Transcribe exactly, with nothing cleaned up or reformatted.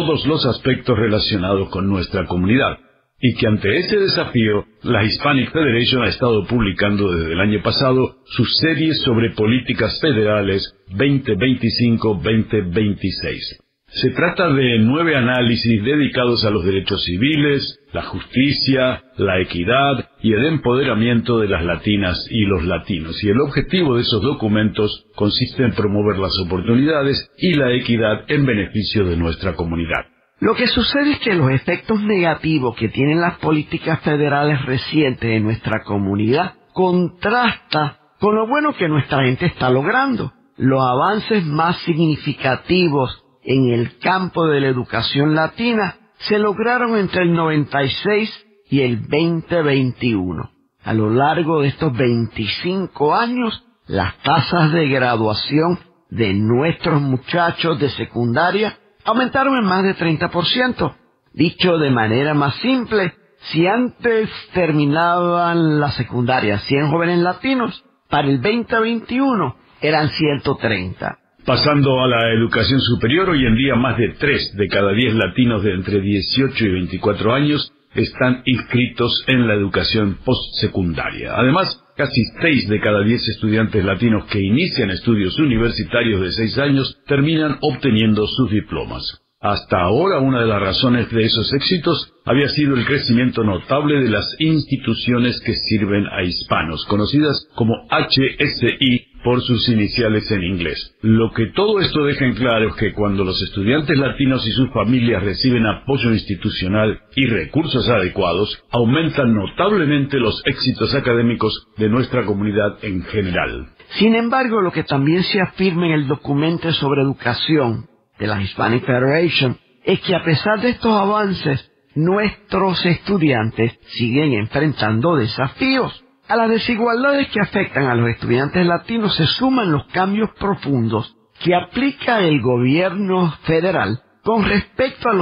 todos los aspectos relacionados con nuestra comunidad, y que ante ese desafío, la Hispanic Federation ha estado publicando desde el año pasado sus series sobre políticas federales veinte veinticinco a veinte veintiséis. Se trata de nueve análisis dedicados a los derechos civiles, la justicia, la equidad y el empoderamiento de las latinas y los latinos. Y el objetivo de esos documentos consiste en promover las oportunidades y la equidad en beneficio de nuestra comunidad. Lo que sucede es que los efectos negativos que tienen las políticas federales recientes en nuestra comunidad contrasta con lo bueno que nuestra gente está logrando. Los avances más significativos en el campo de la educación latina se lograron entre el noventa y seis y el veinte veintiuno. A lo largo de estos veinticinco años, las tasas de graduación de nuestros muchachos de secundaria aumentaron en más de treinta por ciento. Dicho de manera más simple, si antes terminaban la secundaria cien jóvenes latinos, para el veinte veintiuno eran ciento treinta. Pasando a la educación superior, hoy en día más de tres de cada diez latinos de entre dieciocho y veinticuatro años están inscritos en la educación postsecundaria. Además, casi seis de cada diez estudiantes latinos que inician estudios universitarios de seis años terminan obteniendo sus diplomas. Hasta ahora, una de las razones de esos éxitos había sido el crecimiento notable de las instituciones que sirven a hispanos, conocidas como H S I por sus iniciales en inglés. Lo que todo esto deja en claro es que cuando los estudiantes latinos y sus familias reciben apoyo institucional y recursos adecuados, aumentan notablemente los éxitos académicos de nuestra comunidad en general. Sin embargo, lo que también se afirma en el documento sobre educación de la Hispanic Federation es que a pesar de estos avances, nuestros estudiantes siguen enfrentando desafíos. A las desigualdades que afectan a los estudiantes latinos se suman los cambios profundos que aplica el gobierno federal con respecto a los